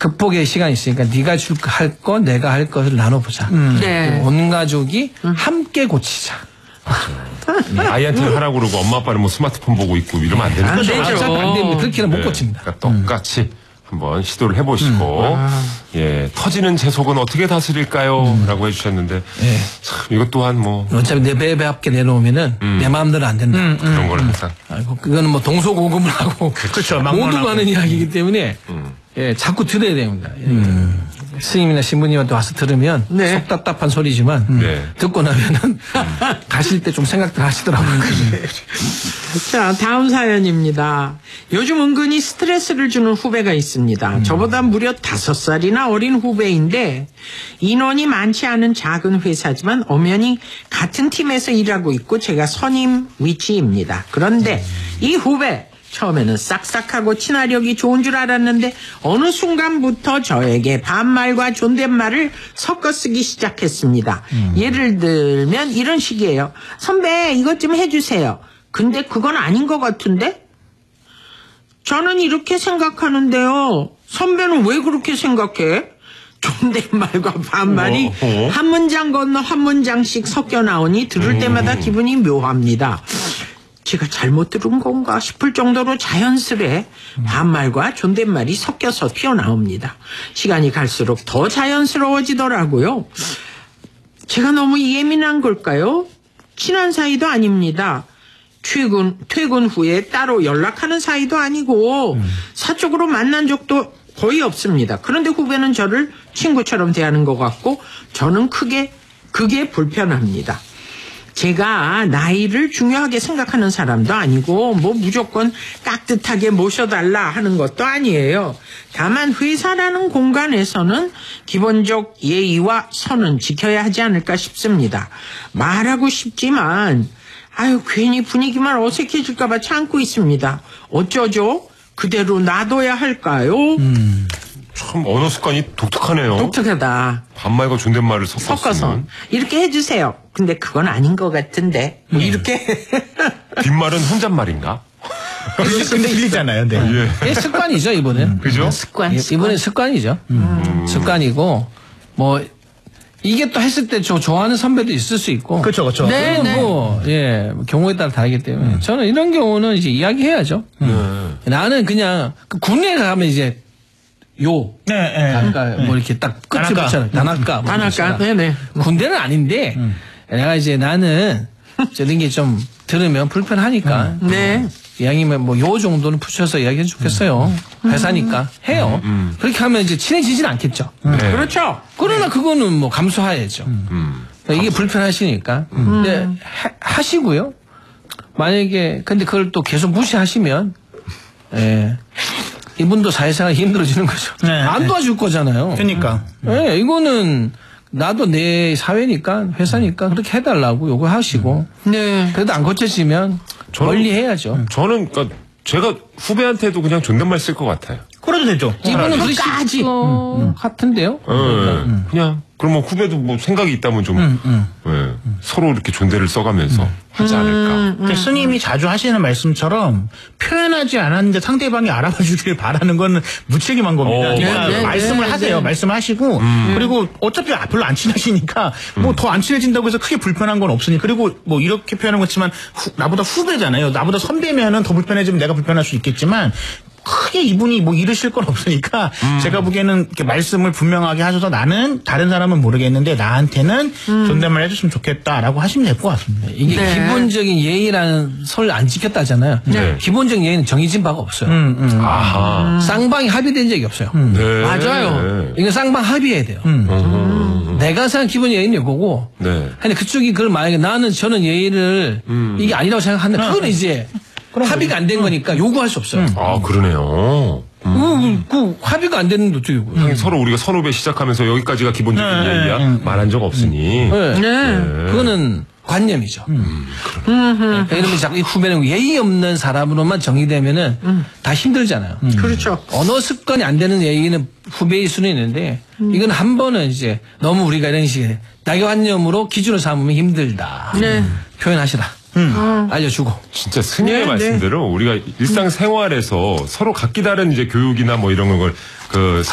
극복의 시간이 있으니까 네가 할 거 내가 할 것을 나눠보자. 네. 온 가족이 함께 고치자. 아이한테는 하라고 그러고 엄마 아빠는 뭐 스마트폰 보고 있고 이러면 안 되는 안 거죠. 되죠. 안 됩니다. 그렇게는 못 고칩니다. 그러니까 똑같이 한번 시도를 해보시고 예 터지는 제 속은 어떻게 다스릴까요? 라고 해주셨는데 예. 참 이것 또한 뭐 어차피 내 배에 합게 내놓으면은 내 마음대로 안 된다. 그런 걸 항상 아이고 그거는 뭐 동서고금을 하고 그렇죠. 모두가 하는 이야기이기 때문에 예, 자꾸 들어야 됩니다. 스님이나 신부님한테 와서 들으면 네. 속 답답한 소리지만 네. 듣고 나면은 가실 때 좀 생각들 하시더라고요. 자, 다음 사연입니다. 요즘 은근히 스트레스를 주는 후배가 있습니다. 저보다 무려 5살이나 어린 후배인데 인원이 많지 않은 작은 회사지만 엄연히 같은 팀에서 일하고 있고 제가 선임 위치입니다. 그런데 이 후배 처음에는 싹싹하고 친화력이 좋은 줄 알았는데 어느 순간부터 저에게 반말과 존댓말을 섞어 쓰기 시작했습니다. 예를 들면 이런 식이에요. 선배 이것 좀 해주세요. 근데 그건 아닌 것 같은데? 저는 이렇게 생각하는데요. 선배는 왜 그렇게 생각해? 존댓말과 반말이 한 문장 건너 한 문장씩 섞여 나오니 들을 때마다 기분이 묘합니다. 제가 잘못 들은 건가 싶을 정도로 자연스레 반말과 존댓말이 섞여서 튀어나옵니다. 시간이 갈수록 더 자연스러워지더라고요. 제가 너무 예민한 걸까요? 친한 사이도 아닙니다. 퇴근 후에 따로 연락하는 사이도 아니고 사적으로 만난 적도 거의 없습니다. 그런데 후배는 저를 친구처럼 대하는 것 같고 저는 그게 불편합니다. 제가 나이를 중요하게 생각하는 사람도 아니고 뭐 무조건 깍듯하게 모셔달라 하는 것도 아니에요. 다만 회사라는 공간에서는 기본적 예의와 선은 지켜야 하지 않을까 싶습니다. 말하고 싶지만 괜히 분위기만 어색해질까 봐 참고 있습니다. 어쩌죠? 그대로 놔둬야 할까요? 참 언어 습관이 독특하네요. 독특하다. 반말과 존댓말을 섞어서 이렇게 해주세요. 근데 그건 아닌 것 같은데 뭐 이렇게 뒷말은 혼잣말인가? 근데 들리잖아요. 네. 예. 이게 습관이죠 이번엔. 그죠? 습관. 이번엔 습관이죠. 습관이고 뭐 이게 또 했을 때 좋아하는 선배도 있을 수 있고. 그렇죠. 네. 그건 뭐 경우에 따라 다르기 때문에 저는 이런 경우는 이제 이야기해야죠. 나는 그냥 군에 가면 이제 단가 뭐 이렇게 딱 끝을 붙여요. 단아까. 단아까. 네네. 군대는 아닌데 내가 이제 나는 이런 게 좀 들으면 불편하니까. 네. 이왕이면 뭐 요 정도는 붙여서 이야기해 좋겠어요. 회사니까 해요. 그렇게 하면 이제 친해지진 않겠죠. 네. 그렇죠. 그러나 그거는 뭐 감수해야죠. 이게 불편하시니까. 근데 하시고요. 만약에 근데 그걸 또 계속 무시하시면 이분도 사회생활이 힘들어지는 거죠. 네. 안 도와줄 거잖아요. 그러니까. 이거는 나도 내 사회니까 회사니까 그렇게 해달라고 요구하시고 네. 그래도 안 고쳐지면 멀리 해야죠. 저는 그러니까 제가 후배한테도 그냥 존댓말 쓸 것 같아요. 그래도 되죠. 이분은 그러실 것 같은데요. 그냥 그러면 후배도 뭐 생각이 있다면 좀 서로 이렇게 존대를 써가면서 하지 않을까. 스님이 자주 하시는 말씀처럼 표현하지 않았는데 상대방이 알아봐 주길 바라는 건 무책임한 겁니다. 그러니까 네, 말씀을 하세요. 말씀하시고 그리고 어차피 별로 안 친하시니까 뭐 더 안 친해진다고 해서 크게 불편한 건 없으니 그리고 뭐 이렇게 표현한 거지만 나보다 후배잖아요. 나보다 선배면은 더 불편해지면 내가 불편할 수 있겠지만 크게 이분이 뭐 잃으실 건 없으니까 제가 보기에는 이렇게 말씀을 분명하게 하셔서 나는 다른 사람은 모르겠는데 나한테는 존댓말 해줬으면 좋겠다라고 하시면 될 것 같습니다. 이게 기본적인 예의라는 설 안 지켰다잖아요. 네. 기본적인 예의는 정해진 바가 없어요. 아하. 쌍방이 합의된 적이 없어요. 네. 맞아요. 이거 쌍방 합의해야 돼요. 내가 생각한 기본 예의는 이거고. 네. 근데 그쪽이 그걸 만약에 저는 예의를 이게 아니라고 생각하는데 그건 이제 합의가 안 된 거니까 요구할 수 없어요. 아 그러네요. 그 합의가 안 되는 것도 이고. 서로 우리가 선후배 시작하면서 여기까지가 기본적인 예의야. 말한 적 없으니. 그거는 관념이죠. 그러니까 이러면 자꾸 이 후배는 예의 없는 사람으로만 정의되면은 다 힘들잖아요. 그렇죠. 언어 습관이 안 되는 예의는 후배일 수는 있는데 이건 한 번은 이제 너무 우리가 이런 식의 낙관념으로 기준을 삼으면 힘들다. 표현하시라. 알려주고. 진짜 스님의 네, 말씀대로 우리가 일상생활에서 서로 각기 다른 이제 교육이나 뭐 이런 걸